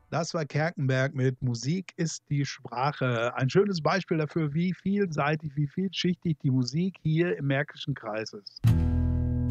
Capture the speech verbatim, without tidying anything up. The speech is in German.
Das war Kerkenberg mit „Musik ist die Sprache". Ein schönes Beispiel dafür, wie vielseitig, wie vielschichtig die Musik hier im Märkischen Kreis ist.